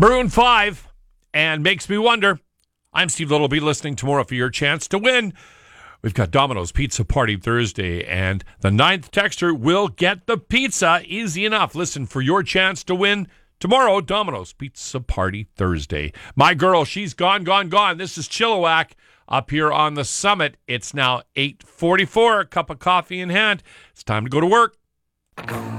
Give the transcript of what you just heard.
Maroon 5 and Makes Me Wonder. I'm Steve Little. Be listening tomorrow for your chance to win. We've got Domino's Pizza Party Thursday, and the 9th texter will get the pizza. Easy enough. Listen for your chance to win tomorrow. Domino's Pizza Party Thursday. My girl, she's gone. This is Chilliwack up here on the summit. It's now 8:44. A cup of coffee in hand. It's time to go to work.